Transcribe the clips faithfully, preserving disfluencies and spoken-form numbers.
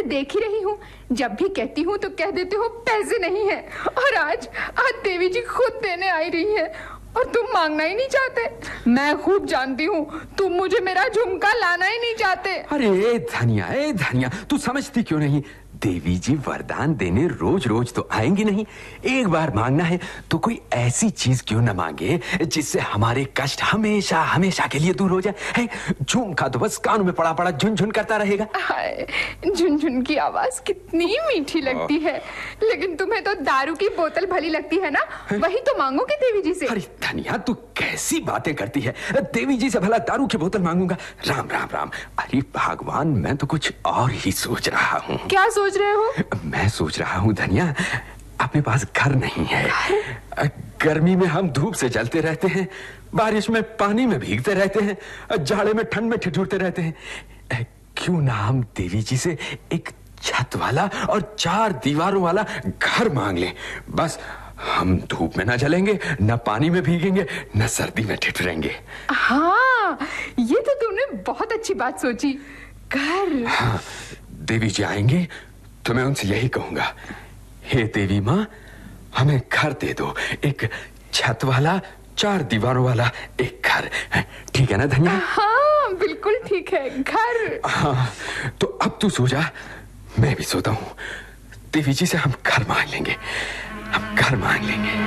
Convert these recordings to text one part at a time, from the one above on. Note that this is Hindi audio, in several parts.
देख ही रही हूँ, जब भी कहती हूँ तो कह देते हो पैसे नहीं है, और आज आज देवी जी खुद देने आई रही है और तुम मांगना ही नहीं चाहते। मैं खूब जानती हूँ तुम मुझे मेरा झुमका लाना ही नहीं चाहते। अरे धनिया, ए धनिया, तू समझती क्यों नहीं? देवी जी वरदान देने रोज रोज तो आएंगी नहीं, एक बार मांगना है तो कोई ऐसी चीज क्यों न मांगे जिससे हमारे कष्ट हमेशा हमेशा के लिए दूर हो जाए। झुमका तो बस कानों में पड़ा पड़ा झुनझुन करता रहेगा। झुनझुन की आवाज कितनी मीठी लगती है, लेकिन तुम्हें तो दारू की बोतल भली लगती है ना, वही तो मांगोगे देवी जी से। अरे धनिया, तू कैसी बातें करती है? देवी जी से भला दारू की बोतल मांगूंगा? राम राम राम। अरे भगवान, मैं तो कुछ और ही सोच रहा हूँ। क्या सोच रहे हो? मैं सोच रहा हूँ धनिया, अपने पास घर नहीं है, गर्मी में हम धूप से जलते रहते हैं, बारिश में पानी में भीगते रहते हैं, जाड़े में ठंड में ठिठुरते रहते हैं। क्यों ना हम देवी जी से एक छत वाला और चार दीवारों वाला घर मांग लें। बस हम धूप में ना जलेंगे, न पानी में भीगेंगे, न सर्दी में ठिठुरेंगे। हाँ, ये तो तुमने बहुत अच्छी बात सोची। घर। हाँ, देवी जी आएंगे तो मैं उनसे यही कहूंगा, हे देवी माँ, हमें घर दे दो, एक छत वाला चार दीवारों वाला एक घर। ठीक है ना धनिया? हाँ बिल्कुल ठीक है, घर। हाँ, तो अब तू सो जा, मैं भी सोता हूँ। देवी जी से हम घर मांग लेंगे, हम घर मांग लेंगे।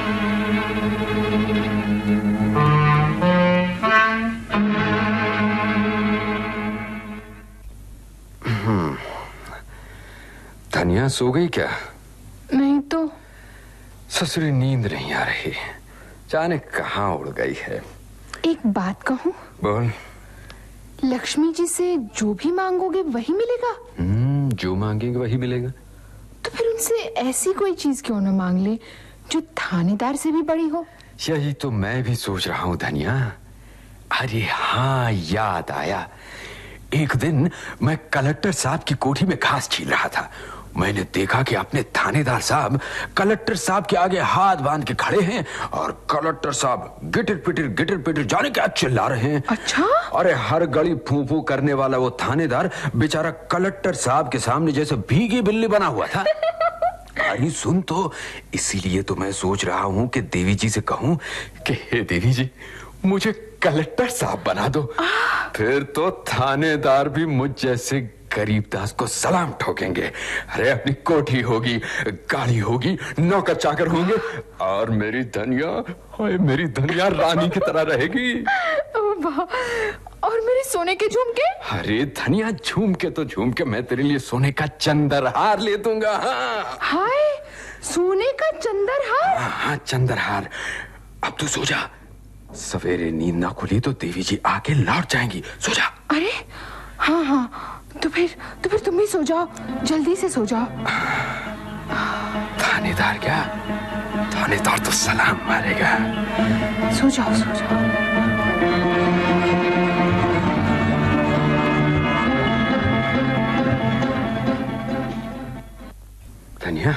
हम्म, धनिया सो गई क्या? नहीं तो। ससुरी नींद नहीं आ रही, जाने कहाँ उड़ गई है। एक बात कहूँ? बोल। लक्ष्मी जी से जो भी मांगोगे वही मिलेगा? हम्म, जो मांगेंगे वही मिलेगा। तो फिर उनसे ऐसी कोई चीज क्यों न मांग ले जो थानेदार से भी बड़ी हो? यही तो मैं भी सोच रहा हूँ धनिया। अरे हाँ, याद आया। एक दिन मैं कलेक्टर साहब की कोठी में घास छील रहा था। मैंने देखा कि अपने थानेदार साहब कलेक्टर साहब के आगे हाथ बांध के खड़े हैं और कलेक्टर साहब गिटर पिटर गिटर पिटर जाने क्या चिल्ला रहे हैं। अच्छा? अरे हर गली फू फू करने वाला वो थानेदार बेचारा कलेक्टर साहब के सामने जैसे भीगी बिल्ली बना हुआ था। अरे सुन तो, इसीलिए तो मैं सोच रहा हूँ कि देवी जी से कहूँ कि हे देवी जी, मुझे कलेक्टर साहब बना दो, फिर तो थानेदार भी मुझ जैसे गरीबदास को सलाम ठोकेंगे। अरे अपनी कोठी होगी, गाड़ी होगी, नौकर चाकर होंगे, और मेरी धनिया, ओए मेरी धनिया रानी की तरह रहेगी। और मेरे सोने के झुमके? अरे धनिया, झुमके तो झुमके, मैं तेरे लिए सोने का चंद्रहार ले दूंगा। हाँ। हाय, सोने का चंद्रहार? हाँ हाँ, चंद्रहार। अब तू सो जा, सवेरे नींद ना खुली तो देवी जी आके लौट जाएंगी। सो जा। अरे हाँ हाँ, तो फिर तो फिर तुम भी सो जाओ, जल्दी से सो जाओ। थानेदार क्या? थानेदार तो सलाम मारेगा। सो जाओ सो जाओ। धनिया,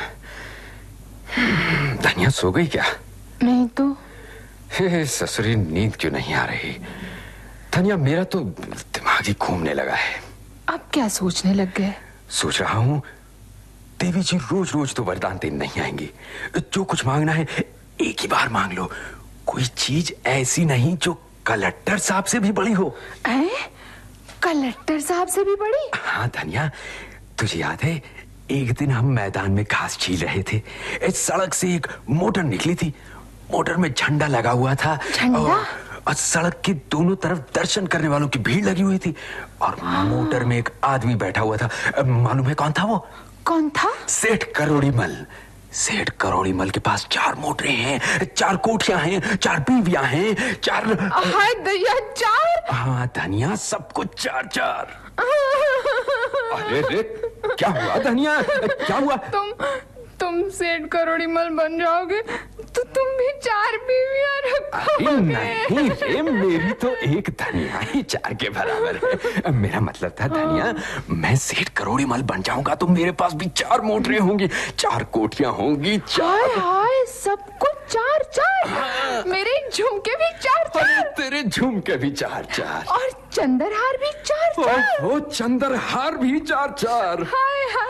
धनिया सो गई क्या? नहीं तो। हे ससुरी, नींद क्यों नहीं आ रही? धनिया, मेरा तो दिमाग ही घूमने लगा है। अब क्या सोचने लग गए? सोच रहा हूँ देवी जी रोज रोज तो वरदान देने नहीं आएंगी, जो कुछ मांगना है एक ही बार मांग लो। कोई चीज ऐसी नहीं जो कलेक्टर साहब से भी बड़ी हो। ऐ? कलेक्टर साहब से भी बड़ी? हाँ धनिया, तुझे याद है एक दिन हम मैदान में घास छील रहे थे, इस सड़क से एक मोटर निकली थी, मोटर में झंडा लगा हुआ था। झंडा? और, और सड़क के दोनों तरफ दर्शन करने वालों की भीड़ लगी हुई थी, और मोटर में एक आदमी बैठा हुआ था। मालूम है कौन था वो? कौन था? सेठ करोड़ीमल। सेठ करोड़ीमल के पास चार मोटरें हैं, चार कोठियां हैं, चार बीवियां हैं, चार। हाय दया, चार? हाँ धनिया, सब कुछ चार चार। अरे रे, क्या हुआ धनिया, क्या हुआ? तुम तुम सेठ करोड़ीमल बन जाओगे तो तुम भी चार बीवियां रखोगे। नहीं रे, मेरी तो एक धनिया ही चार के बराबर है। मेरा मतलब था धनिया, मैं सेठ करोड़ीमल बन जाऊंगा तो मेरे पास भी चार मोटरें होंगी, चार कोठियां होंगी, चार। हाय हाय, सब कुछ चार चार। हाँ। मेरे झुमके भी चार चार। तेरे झुमके भी चार चार, और चंद्रहार भी चार चार। ओ, ओ चंद्रहार भी चार चार। हाय हाय।